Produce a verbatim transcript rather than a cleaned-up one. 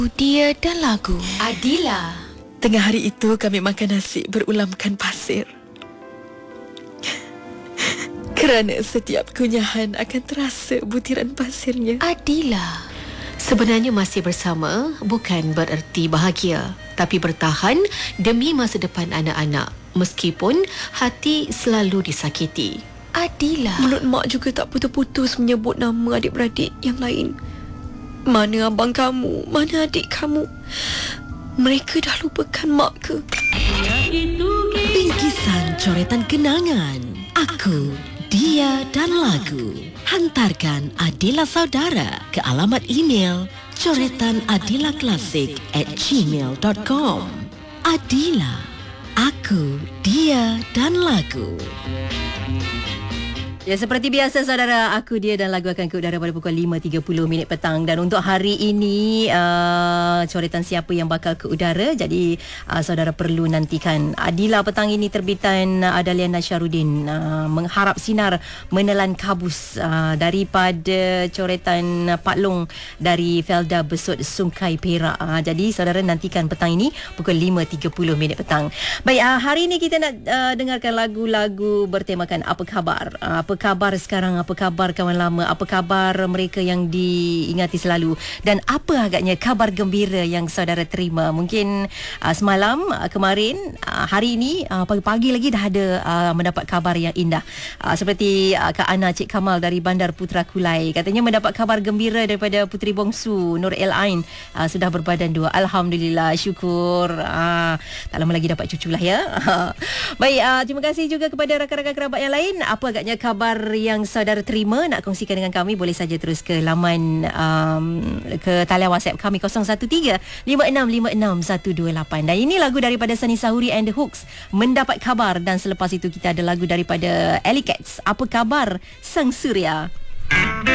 Dia dan lagu Adila. Tengah hari itu kami makan nasi berulamkan pasir. Kerana setiap kunyahan akan terasa butiran pasirnya. Adila. Sebenarnya masih bersama bukan bererti bahagia, tapi bertahan demi masa depan anak-anak, meskipun hati selalu disakiti. Adila. Mulut mak juga tak putus-putus menyebut nama adik-beradik yang lain. Mana abang kamu? Mana adik kamu? Mereka dah lupakan mak ke? Bingkisan coretan kenangan. Aku, Dia dan Lagu. Hantarkan Adila Saudara ke alamat email coretanadilaklasik at gmail dot com. Adila, Aku, Dia dan Lagu. Ya, seperti biasa saudara, Aku, Dia dan Lagu akan ke udara pada pukul lima tiga puluh minit petang. Dan untuk hari ini uh, coretan siapa yang bakal ke udara, jadi uh, saudara perlu nantikan. Adila petang ini terbitan uh, Adaliana Syarudin, uh, Mengharap Sinar Menelan Kabus, uh, daripada coretan uh, Pak Long dari Felda Besut Sungai Perak. uh, Jadi saudara nantikan petang ini pukul lima tiga puluh minit petang. Baik, uh, hari ini kita nak uh, dengarkan lagu-lagu bertemakan apa khabar. uh, Apa khabar sekarang, apa khabar kawan lama, apa khabar mereka yang diingati selalu, dan apa agaknya khabar gembira yang saudara terima. Mungkin uh, semalam, uh, kemarin, uh, hari ini, uh, pagi-pagi lagi dah ada uh, mendapat khabar yang indah. Uh, seperti uh, Kak Ana Cik Kamal dari Bandar Putra Kulai, katanya mendapat khabar gembira daripada puteri bongsu Nur El Ain, uh, sudah berbadan dua. Alhamdulillah, syukur. uh, Tak lama lagi dapat cucu lah ya. Baik, uh, terima kasih juga kepada rakan-rakan kerabat yang lain. Apa agaknya khabar yang saudara terima, nak kongsikan dengan kami, boleh saja terus ke laman um, ke talian WhatsApp kami kosong satu tiga lima enam lima enam satu dua lapan. Dan ini lagu daripada Sunny Sahuri and the Hooks, Mendapat Khabar. Dan selepas itu kita ada lagu daripada Ellie Cats, Apa Khabar Sang Surya.